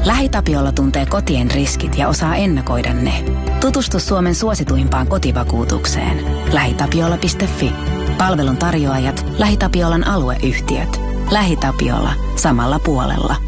LähiTapiola tuntee kotien riskit ja osaa ennakoida ne. Tutustu Suomen suosituimpaan kotivakuutukseen. LähiTapiola.fi. Palvelun tarjoajat, LähiTapiolan alueyhtiöt. LähiTapiola. Samalla puolella.